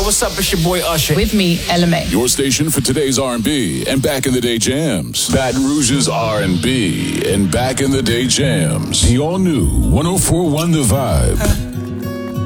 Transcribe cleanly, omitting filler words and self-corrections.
what's up? It's your boy Usher. With me, LMA. Your station for today's R&B and back in the day jams. Baton Rouge's R&B and back in the day jams. The all new 104.1 The Vibe.